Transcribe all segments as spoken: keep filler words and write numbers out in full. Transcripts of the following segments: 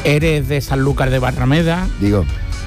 Eres de Sanlúcar de Barrameda. Digo.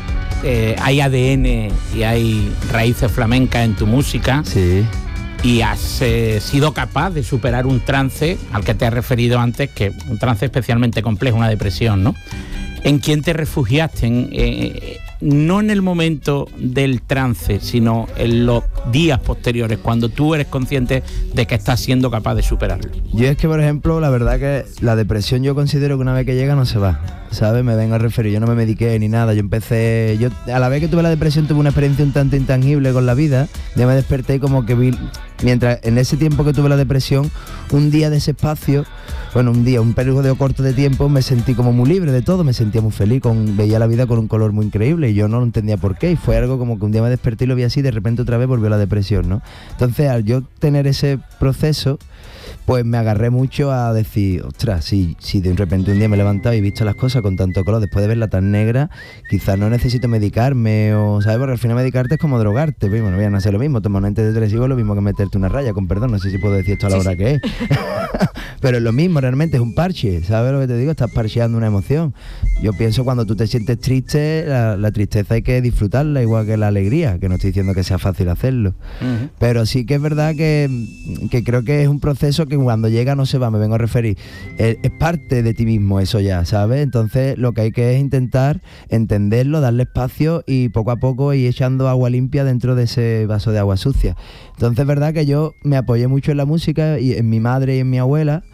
Eh, hay A D N y hay raíces flamencas en tu música. Sí. Y has eh, sido capaz de superar un trance al que te has referido antes, que es un trance especialmente complejo, una depresión, ¿no? ¿En quién te refugiaste? En, eh, no en el momento del trance, sino en los días posteriores, cuando tú eres consciente de que estás siendo capaz de superarlo. Yo es que, por ejemplo, la verdad que la depresión yo considero que una vez que llega no se va, ¿sabes? Me vengo a referir, yo no me mediqué ni nada, yo empecé, yo a la vez que tuve la depresión tuve una experiencia un tanto intangible con la vida, ya me desperté como que vi, mientras en ese tiempo que tuve la depresión, un día de ese espacio, bueno, un día, un periodo corto de tiempo, me sentí como muy libre de todo, me sentía muy feliz, con, veía la vida con un color muy increíble y yo no lo entendía por qué, y fue algo como que un día me desperté y lo vi así, de repente otra vez volvió la depresión, ¿no? Entonces, al yo tener ese proceso, pues me agarré mucho a decir, ostras, si, si de repente un día me he levantado y he visto las cosas con tanto color, después de verla tan negra, quizás no necesito medicarme, o ¿sabes? Porque al final medicarte es como drogarte, pues, bueno, voy a no hacer lo mismo, tomar un antidepresivo es lo mismo que meterte una raya, con perdón, no sé si puedo decir esto a la sí, hora sí. que es, pero es lo mismo, realmente es un parche, ¿sabes lo que te digo? Estás parcheando una emoción. Yo pienso cuando tú te sientes triste, la, la tristeza hay que disfrutarla igual que la alegría, que no estoy diciendo que sea fácil hacerlo, uh-huh. Pero sí que es verdad que, que creo que es un proceso que cuando llega no se va, me vengo a referir, es, es parte de ti mismo eso ya, ¿sabes? Entonces lo que hay que es intentar entenderlo, darle espacio y poco a poco ir echando agua limpia dentro de ese vaso de agua sucia. Entonces es verdad que yo me apoyé mucho en la música y en mi madre y en mi abuela,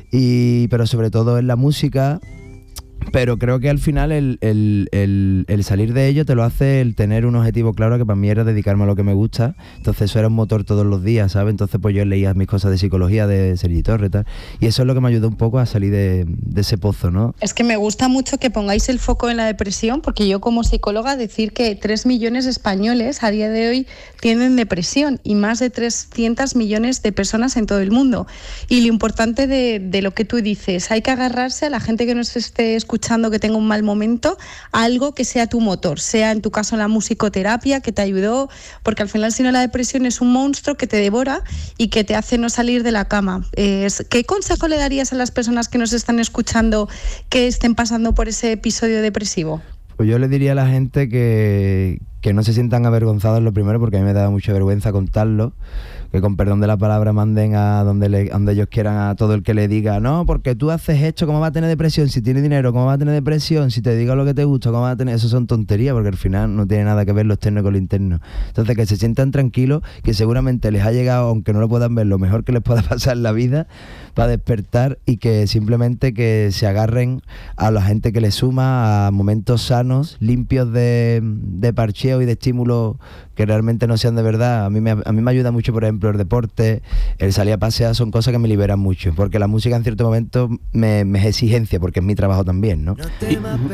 y, pero sobre todo en la música. Pero creo que al final el, el, el, el salir de ello te lo hace el tener un objetivo claro, que para mí era dedicarme a lo que me gusta. Entonces eso era un motor todos los días, ¿sabes? Entonces pues yo leía mis cosas de psicología de Sergi Torres y tal, y eso es lo que me ayudó un poco a salir de, de ese pozo, ¿no? Es que me gusta mucho que pongáis el foco en la depresión, porque yo como psicóloga decir que tres millones de españoles a día de hoy tienen depresión y más de trescientos millones de personas en todo el mundo. Y lo importante de, de lo que tú dices, hay que agarrarse a la gente que nos esté escuchando escuchando que tenga un mal momento, algo que sea tu motor, sea en tu caso la musicoterapia que te ayudó, porque al final si no la depresión es un monstruo que te devora y que te hace no salir de la cama. Eh, ¿Qué consejo le darías a las personas que nos están escuchando que estén pasando por ese episodio depresivo? Pues yo le diría a la gente que, que no se sientan avergonzados, lo primero, porque a mí me da mucha vergüenza contarlo, que con perdón de la palabra manden a donde, le, a donde ellos quieran a todo el que le diga, no, porque tú haces esto, ¿cómo va a tener depresión? Si tienes dinero, ¿cómo va a tener depresión? Si te digo lo que te gusta, ¿cómo va a tener? Eso son tonterías, porque al final no tiene nada que ver lo externo con lo interno. Entonces que se sientan tranquilos, que seguramente les ha llegado, aunque no lo puedan ver, lo mejor que les pueda pasar en la vida para despertar, y que simplemente que se agarren a la gente que les suma, a momentos sanos, limpios de, de parcheo y de estímulos que realmente no sean de verdad. A mí me, a mí me ayuda mucho, por ejemplo, el deporte, el salir a pasear, son cosas que me liberan mucho, porque la música en cierto momento me, me es exigencia, porque es mi trabajo también, ¿no? Y,